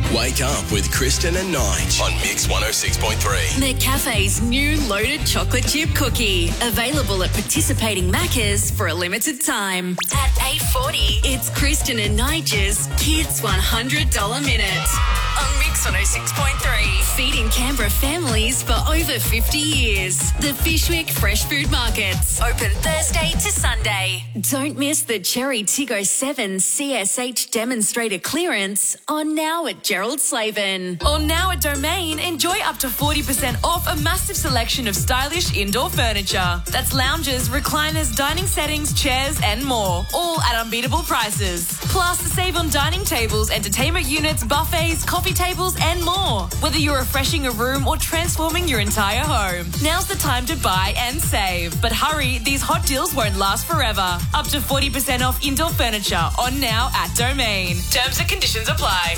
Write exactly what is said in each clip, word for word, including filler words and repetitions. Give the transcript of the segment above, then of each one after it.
Wake up with Kristen and Nige on Mix one oh six point three. McCafe's new loaded chocolate chip cookie. Available at participating Maccas for a limited time. At eight forty, it's Kristen and Nige's Kids one hundred dollars Minute. On Mix one oh six point three. Feeding Canberra families for over fifty years. The Fishwick Fresh Food Markets. Open Thursday to Sunday. Don't miss the Cherry Tiggo seven C S H demonstrator clearance on now at Gerald Slavin. Or now at Domain, enjoy up to forty percent off a massive selection of stylish indoor furniture. That's lounges, recliners, dining settings, chairs and more. All at unbeatable prices. Plus, save on dining tables, entertainment units, buffets, coffee tables and more. Whether you're refreshing a room or transforming your entire home. Now's the time to buy and save. But hurry, these hot deals won't last forever. Up to forty percent off indoor furniture on now at Domain. Terms and conditions apply.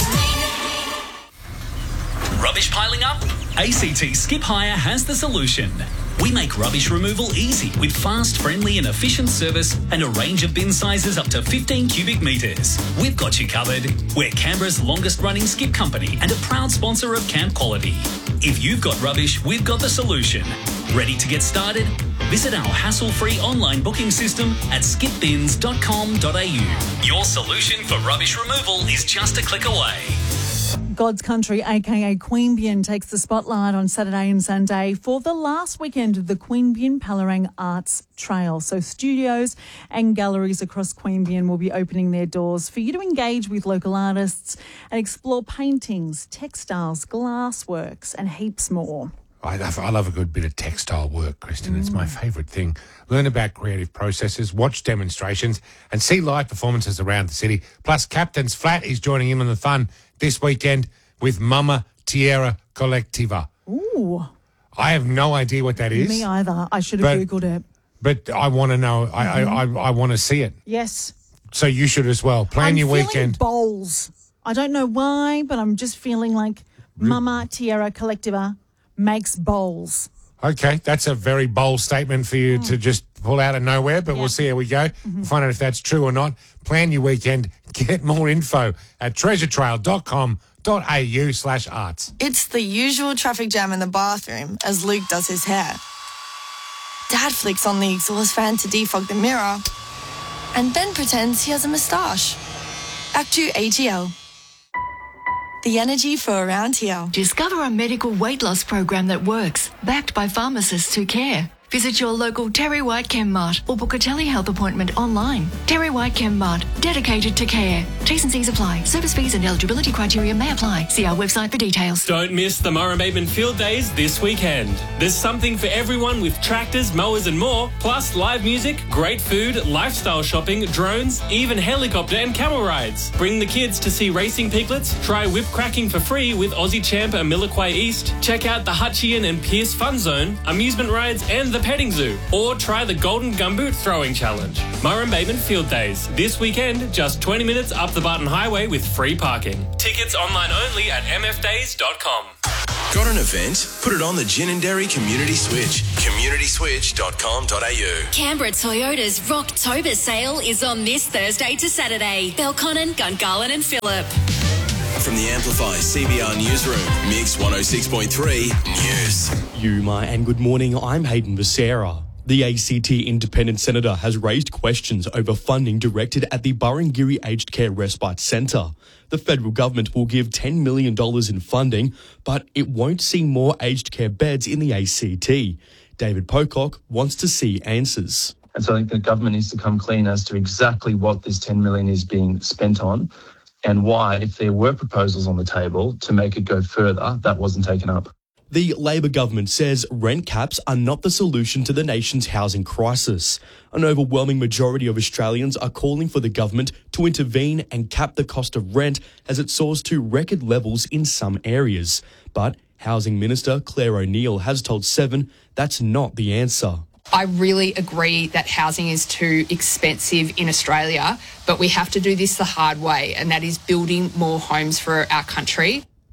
Rubbish piling up? A C T Skip Hire has the solution. We make rubbish removal easy with fast, friendly and efficient service and a range of bin sizes up to fifteen cubic metres. We've got you covered. We're Canberra's longest running skip company and a proud sponsor of Camp Quality. If you've got rubbish, we've got the solution. Ready to get started? Visit our hassle-free online booking system at skip bins dot com dot a u. Your solution for rubbish removal is just a click away. God's Country, aka Queanbeyan, takes the spotlight on Saturday and Sunday for the last weekend of the Queanbeyan Palerang Arts Trail. So studios and galleries across Queanbeyan will be opening their doors for you to engage with local artists and explore paintings, textiles, glassworks and heaps more. I love, I love a good bit of textile work, Kristen. Mm. It's my favourite thing. Learn about creative processes, watch demonstrations and see live performances around the city. Plus, Captain's Flat is joining in on the fun this weekend with Mama Tierra Collectiva. Ooh. I have no idea what that is. Me either. I should have but, Googled it. But I want to know. I, mm-hmm. I, I, I want to see it. Yes. So you should as well. Plan I'm your feeling weekend. Bowls. I don't know why, but I'm just feeling like Mama Tierra Collectiva makes bowls. Okay, that's a very bold statement for you mm. to just pull out of nowhere, but yeah. we'll see how we go. Mm-hmm. We'll find out if that's true or not. Plan your weekend. Get more info at treasure trail dot com dot a u slash arts. It's the usual traffic jam in the bathroom as Luke does his hair. Dad flicks on the exhaust fan to defog the mirror and then pretends he has a moustache. Act two A T L. The energy for around here. Discover a medical weight loss program that works, backed by pharmacists who care. Visit your local Terry White Chemmart or book a telehealth appointment online. Terry White Chemmart, dedicated to care. T's and C's apply. Service fees and eligibility criteria may apply. See our website for details. Don't miss the Murray Bateman Field Days this weekend. There's something for everyone with tractors, mowers and more, plus live music, great food, lifestyle shopping, drones, even helicopter and camel rides. Bring the kids to see racing piglets, try whip cracking for free with Aussie champ Amilaqua East, check out the Hutchian and Pierce Fun Zone, amusement rides and the petting zoo, or try the Golden Gumboot Throwing Challenge. Murray Bateman Field Days this weekend, just twenty minutes up the Barton Highway with free parking. Tickets online only at m f days dot com. Got an event? Put it on the Gin and Dairy Community Switch. community switch dot com dot a u. Canberra Toyota's Rocktober sale is on this Thursday to Saturday. Belconnen, Gungahlin and Phillip. From the Amplify C B R Newsroom, Mix one oh six point three News. Yuma and good morning, I'm Hayden Becerra. The A C T Independent Senator has raised questions over funding directed at the Burrangiri Aged Care Respite Centre. The federal government will give ten million dollars in funding, but it won't see more aged care beds in the A C T. David Pocock wants to see answers. And so I think the government needs to come clean as to exactly what this ten million dollars is being spent on, and why, if there were proposals on the table to make it go further, that wasn't taken up. The Labor government says rent caps are not the solution to the nation's housing crisis. An overwhelming majority of Australians are calling for the government to intervene and cap the cost of rent as it soars to record levels in some areas. But Housing Minister Claire O'Neil has told Seven that's not the answer. I really agree that housing is too expensive in Australia, but we have to do this the hard way, and that is building more homes for our country.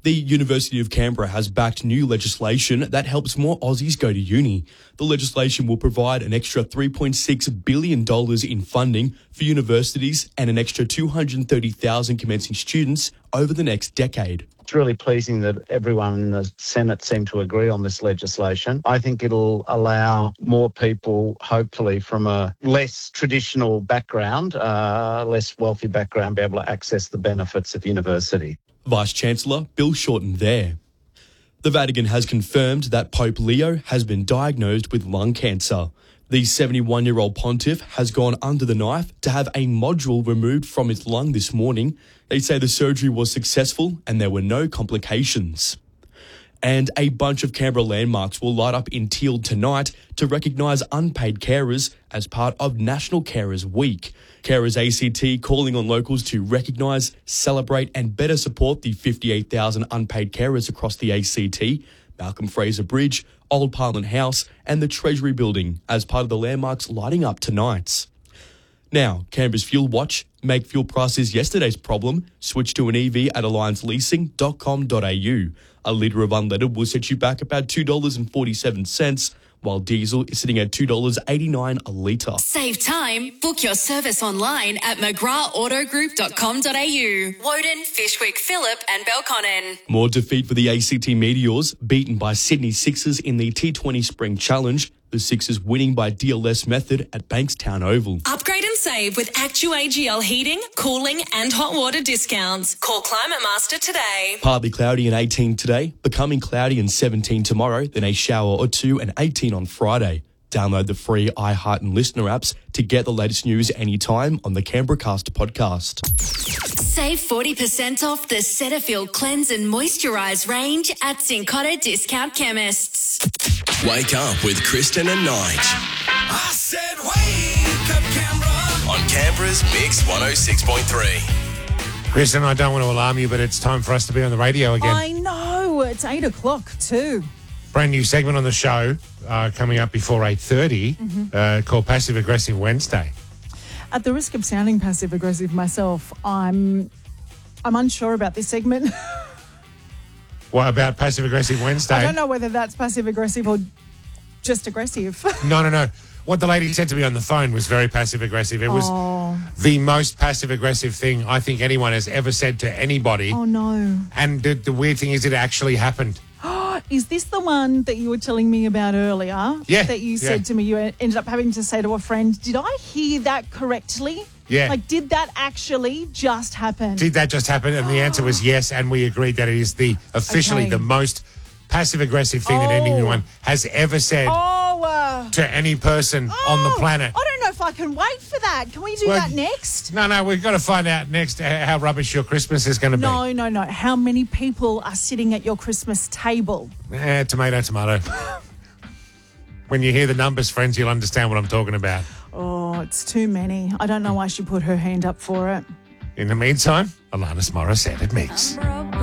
The University of Canberra has backed new legislation that helps more Aussies go to uni. The legislation will provide an extra three point six billion dollars in funding for universities and an extra two hundred thirty thousand commencing students over the next decade. It's really pleasing that everyone in the Senate seemed to agree on this legislation. I think it'll allow more people, hopefully from a less traditional background, uh, less wealthy background, be able to access the benefits of university. Vice-Chancellor Bill Shorten there. The Vatican has confirmed that Pope Leo has been diagnosed with lung cancer. The seventy-one-year-old pontiff has gone under the knife to have a nodule removed from his lung this morning. They say the surgery was successful and there were no complications. And a bunch of Canberra landmarks will light up in teal tonight to recognise unpaid carers as part of National Carers Week. Carers A C T calling on locals to recognise, celebrate and better support the fifty-eight thousand unpaid carers across the A C T, Malcolm Fraser Bridge, Old Parliament House and the Treasury Building as part of the landmarks lighting up tonight. Now, Canberra's Fuel Watch. Make fuel prices yesterday's problem. Switch to an E V at alliance leasing dot com dot a u. A litre of unleaded will set you back about two dollars and forty-seven cents, while diesel is sitting at two dollars eighty-nine a litre. Save time. Book your service online at mcgrath auto group dot com dot a u. Woden, Fishwick, Phillip and Belconnen. More defeat for the A C T Meteors, beaten by Sydney Sixers in the T twenty Spring Challenge. The Sixers winning by D L S method at Bankstown Oval. Upgrade and save with Actu A G L heating, cooling and hot water discounts. Call Climate Master today. Partly cloudy and eighteen today, becoming cloudy and seventeen tomorrow, then a shower or two and eighteen on Friday. Download the free iHeart and Listener apps to get the latest news anytime on the Canberra Cast podcast. Save forty percent off the Cetaphil Cleanse and Moisturise range at Cincotta Discount Chemists. Wake up with Kristen and Nige. I said wake up, Canberra. On Canberra's Mix one oh six point three. Kristen, I don't want to alarm you, but it's time for us to be on the radio again. I know. It's eight o'clock too. Brand new segment on the show uh, coming up before eight thirty Mhm. uh, called Passive Aggressive Wednesday. At the risk of sounding passive aggressive myself, I'm I'm unsure about this segment. What about Passive Aggressive Wednesday? I don't know whether that's passive aggressive or just aggressive. No, no, no. What the lady said to me on the phone was very passive aggressive. It was Oh. the most passive aggressive thing I think anyone has ever said to anybody. Oh no. And the, the weird thing is it actually happened. Is this the one that you were telling me about earlier? Yeah, That you yeah. said to me you ended up having to say to a friend, did I hear that correctly? Yeah. Like, did that actually just happen? Did that just happen? And the answer was yes, and we agreed that it is the officially Okay. the most passive aggressive thing that Oh. anyone has ever said Oh, uh, to any person on the planet. I don't know if I can wait for that. Can we do Well, that next? No, no, we've got to find out next how rubbish your Christmas is going to be. No, no, no. How many people are sitting at your Christmas table? Eh, tomato, tomato. When you hear the numbers, friends, you'll understand what I'm talking about. Oh, it's too many. I don't know why she put her hand up for it. In the meantime, Alanis Morissette at Mix.